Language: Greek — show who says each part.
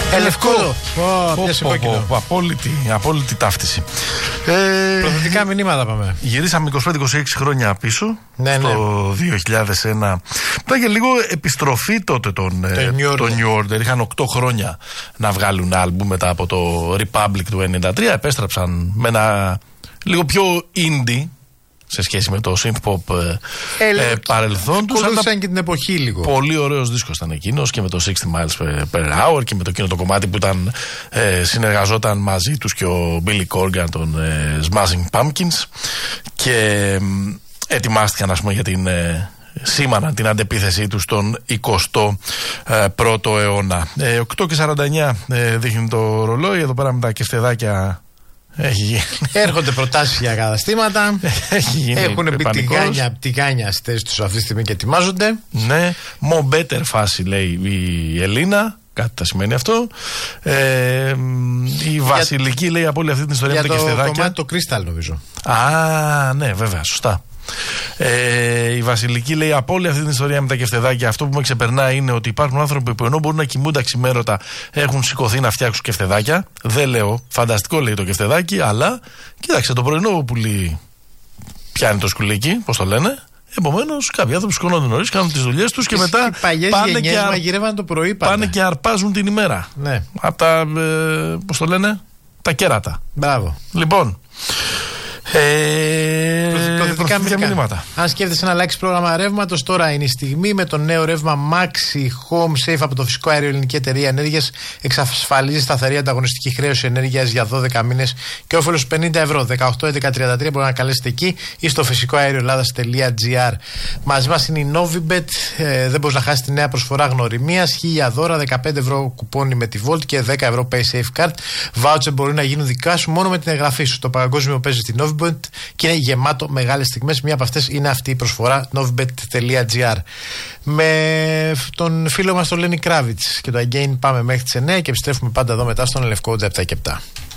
Speaker 1: Λευκό.
Speaker 2: Απόλυτη ταύτιση.
Speaker 1: Προθετικά μηνύματα πάμε.
Speaker 2: Γυρίσαμε 25-26 χρόνια πίσω. Στο 2001. Ήταν και λίγο επιστροφή τότε των New Order. Είχαν 8 χρόνια να βγάλουν άλμπουμ μετά από το Republic του 93. Επέστρεψαν με ένα λίγο πιο indie σε σχέση με το synth-pop παρελθόν τους.
Speaker 1: Ακολούθησαν και την εποχή λίγο.
Speaker 2: Πολύ ωραίος δίσκος ήταν εκείνος και με το 60 Miles Per Hour και με το εκείνο το κομμάτι που ήταν, συνεργαζόταν μαζί τους και ο Billy Corgan των Smashing Pumpkins και ετοιμάστηκαν, ας πούμε, για την σήμαναν την αντεπίθεσή τους στον 21ο αιώνα. 8:49 δείχνει το ρολόι. Εδώ πέρα με τα κεφτεδάκια
Speaker 1: έρχονται προτάσεις για καταστήματα. Έχουν μπει τηγάνια στις θέσεις τους αυτή τη στιγμή και ετοιμάζονται.
Speaker 2: Ναι, more better φάση λέει η Ελίνα. Κάτι τα σημαίνει αυτό. Η Βασιλική λέει από όλη αυτή την ιστορία με τα κεφτεδάκια.
Speaker 1: Για το κομμάτι το Crystal νομίζω.
Speaker 2: Α, ναι, βέβαια, σωστά. Η Βασιλική λέει από όλη αυτή την ιστορία με τα κεφτεδάκια, αυτό που με ξεπερνάει είναι ότι υπάρχουν άνθρωποι που ενώ μπορούν να κοιμούνται αξιμέρωτα έχουν σηκωθεί να φτιάξουν κεφτεδάκια. Δεν λέω, φανταστικό λέει το κεφτεδάκι, αλλά κοίταξε, το πρωινό πουλί πιάνει το σκουλίκι, πώς το λένε. Επομένως, κάποιοι άνθρωποι σηκώνονται νωρίς, κάνουν τις δουλειές τους και μετά πάνε και αρπάζουν την ημέρα.
Speaker 1: Ναι.
Speaker 2: Από τα, πώς το λένε, τα κέρατα.
Speaker 1: Μπράβο.
Speaker 2: Λοιπόν.
Speaker 1: Προθετικά μηνύματα. Αν σκέφτεσαι να αλλάξει πρόγραμμα ρεύματος, τώρα είναι η στιγμή. Με το νέο ρεύμα Maxi Home Safe από το Φυσικό Αέριο Ελληνική Εταιρεία Ενέργειας εξασφαλίζει σταθερή ανταγωνιστική χρέωση ενέργειας για 12 μήνες και όφελος 50 ευρώ. 18-11-33 μπορεί να καλέσετε εκεί ή στο φυσικοαερioελλάδας.gr. Μαζί μας είναι η Novibet. Δεν μπορείς να χάσεις τη νέα προσφορά γνωριμίας. 1000 δώρα, 15 ευρώ κουπόνι με τη Volt και 10 ευρώ Pay Safe Card. Voucher μπορεί να γίνουν δικά σου μόνο με την εγγραφή σου. Το παγκόσμιο παίζει στην Novibet και είναι γεμάτο μεγάλες στιγμές. Μία από αυτές είναι αυτή η προσφορά novibet.gr. Με τον φίλο μας τον Lenny Kravitz και το Again πάμε μέχρι τις 9 και επιστρέφουμε πάντα εδώ μετά στον Λευκό Τζ7 και 7.